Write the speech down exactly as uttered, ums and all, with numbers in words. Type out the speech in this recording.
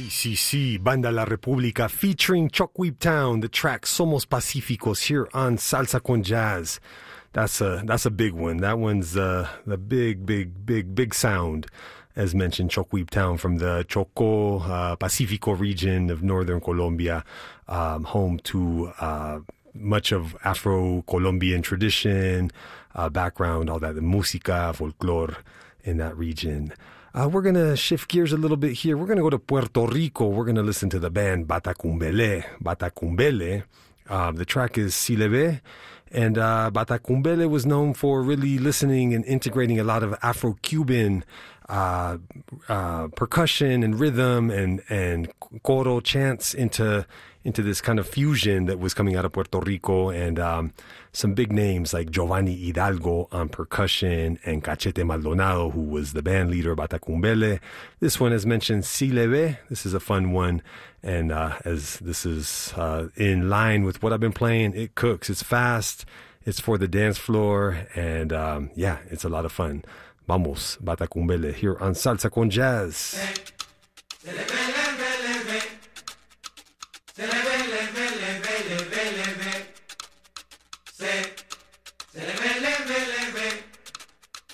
Sí, sí, sí, Banda La República featuring Choquib Town, the track Somos Pacíficos here on Salsa con Jazz. That's a that's a big one. That one's uh, the big, big, big, big sound. As mentioned, Choquib Town from the Choco uh, Pacifico region of northern Colombia, um, home to uh, much of Afro-Colombian tradition, uh, background, all that, the música, folklore in that region. Uh, we're going to shift gears a little bit here. We're going to go to Puerto Rico. We're going to listen to the band Batacumbele. Batacumbele. Uh, the track is Si Le Ve. And uh, Batacumbele was known for really listening and integrating a lot of Afro-Cuban uh, uh, percussion and rhythm and, and coro chants into into this kind of fusion that was coming out of Puerto Rico, and um, some big names like Giovanni Hidalgo on percussion and Cachete Maldonado, who was the band leader of Batacumbele. This one, as mentioned, Si Le Ve. This is a fun one, and uh, as this is uh, in line with what I've been playing, it cooks. It's fast, it's for the dance floor, and um, yeah, it's a lot of fun. Vamos, Batacumbele, here on Salsa con Jazz.